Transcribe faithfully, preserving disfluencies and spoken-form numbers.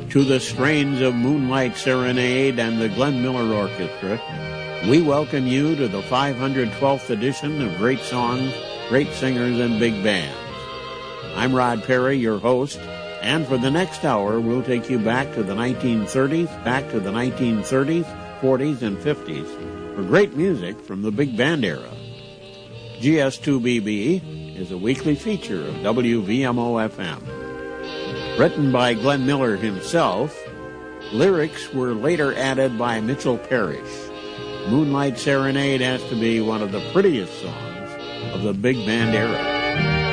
To the strains of Moonlight Serenade and the Glenn Miller Orchestra, we welcome you to the five hundred twelfth edition of Great Songs, Great Singers, and Big Bands. I'm Rod Perry, your host, and for the next hour, we'll take you back to the nineteen thirties, back to the nineteen thirties, forties, and fifties for great music from the big band era. G S two B B is a weekly feature of W V M O F M. Written by Glenn Miller himself, lyrics were later added by Mitchell Parrish. Moonlight Serenade has to be one of the prettiest songs of the big band era.